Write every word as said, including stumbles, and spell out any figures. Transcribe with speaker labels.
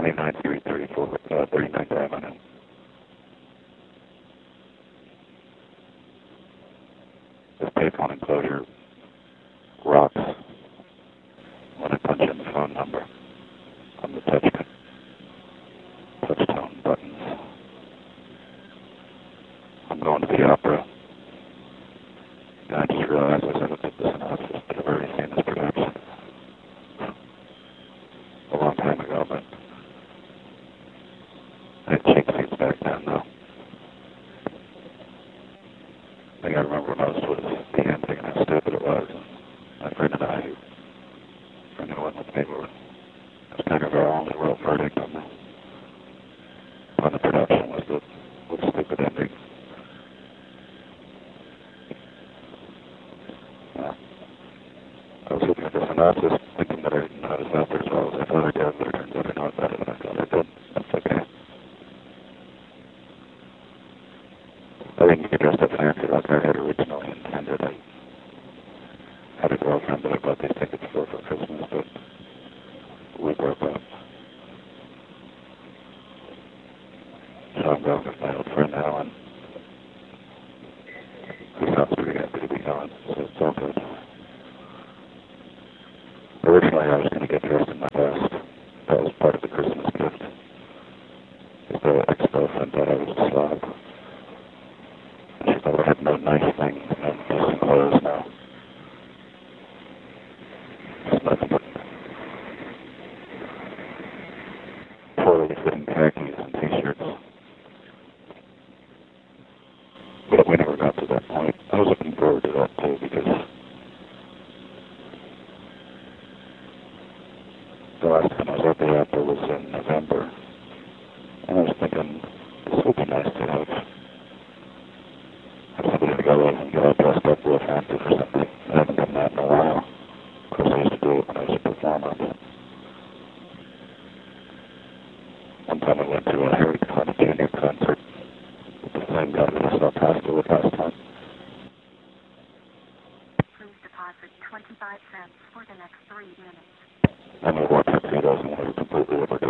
Speaker 1: twenty-nine three thirty-four, uh, thirty-ninth Avenue. This payphone enclosure rocks when I punch in the phone number on the touch, touch tone buttons. I'm going to the opera. And I just realized as I looked at this synopsis that I've already seen this production a long time ago, but I had cheap seats back then, though. I think I remember most was the ending and how stupid it was. My friend and I, who friend who went with me, were, it was kind of our only real verdict on the, on the production was the, was the stupid ending. Yeah. I was looking at the synopsis, thinking that I didn't know this author as well as I thought I did, but it turns out I know it better than I thought I did. That's okay. I didn't get dressed up fancy like I had originally intended. I had a girlfriend that I bought these tickets for for Christmas, but we broke up. So I'm going with my old friend Alan, who sounds pretty happy to be gone, so it's all good. Originally I was going to get dressed in my best. That was part of the Christmas gift. His uh, ex-girlfriend thought I was a slob. She thought I had no nice things, no decent clothes, no. Just nothing but poorly fitting khakis and t-shirts. But we never got to that point. I was looking forward to that too, because the last time I was at the opera was in November. And I was thinking, this would be nice to have, have somebody to go in and get all dressed up real fancy for something. I haven't done that in a while. Of course, I used to do it when I was a performer, but one time I went to a Harry Connick Junior concert with the same guy that I saw Pastor with last time.
Speaker 2: Please deposit twenty-five cents for the next three minutes.
Speaker 1: And we wore tuxedos and we were completely overdue.